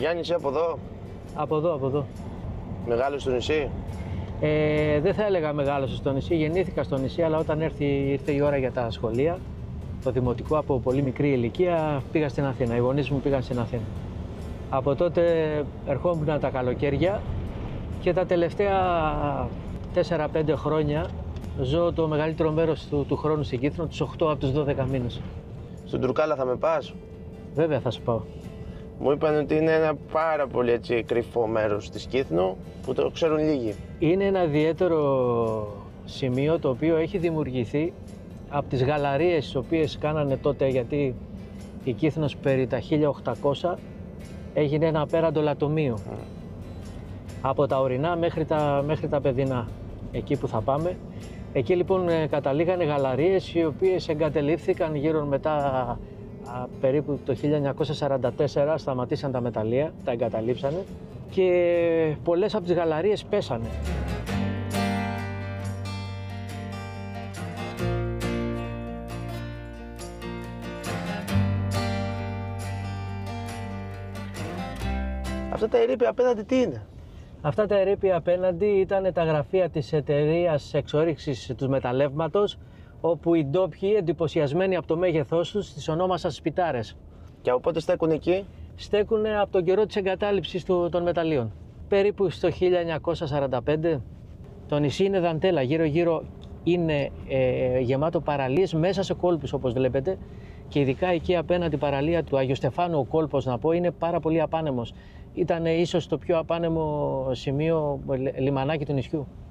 Γιάννη, είσαι από εδώ? Από εδώ, από εδώ. Μεγάλος στο νησί? Δεν θα έλεγα μεγάλωσα στο νησί, γεννήθηκα στο νησί, αλλά όταν ήρθε η ώρα για τα σχολεία, το δημοτικό, από πολύ μικρή ηλικία πήγα στην Αθήνα. Οι γονείς μου πήγαν στην Αθήνα. Από τότε ερχόμουν τα καλοκαίρια και τα τελευταία 4-5 χρόνια ζω το μεγαλύτερο μέρος του χρόνου στην Κύθνο, τους 8 από τους 12 μήνες. Στον Τουρκάλα θα με πας? Βέβαια θα σου πάω. Μου είπαν ότι είναι ένα πάρα πολύ έτσι κρυφό μέρος της Κύθνου που το ξέρουν λίγοι. Είναι ένα ιδιαίτερο σημείο το οποίο έχει δημιουργηθεί από τις γαλαρίες τις οποίες κάνανε τότε, γιατί η Κύθνος περί τα 1800 έγινε ένα απέραντο λατομείο. Από τα ορεινά μέχρι τα παιδινά, εκεί που θα πάμε. Εκεί λοιπόν καταλήγανε γαλαρίες οι οποίες εγκατελείφθηκαν γύρω μετά περίπου το 1944, σταματήσαν τα μεταλλεία, τα εγκαταλείψανε και πολλές από τις γαλαρίες πέσανε. Αυτά τα ερείπια απέναντι τι είναι? Αυτά τα ερείπια απέναντι ήταν τα γραφεία της εταιρείας εξόρυξης του μεταλλεύματος, όπου οι ντόπιοι, εντυπωσιασμένοι από το μέγεθός τους, τις ονόμασαν σπιτάρες. Και από πότε στέκουν εκεί? Στέκουν από τον καιρό της εγκατάλειψης των μεταλλίων. Περίπου στο 1945 το νησί είναι δαντέλα, γύρω-γύρω είναι γεμάτο παραλίες μέσα σε κόλπους όπως βλέπετε, και ειδικά εκεί απέναντι παραλία του Αγίου Στεφάνου, ο κόλπος να πω, είναι πάρα πολύ απάνεμος. Ήταν ίσως το πιο απάνεμο σημείο λιμανάκι του νησιού.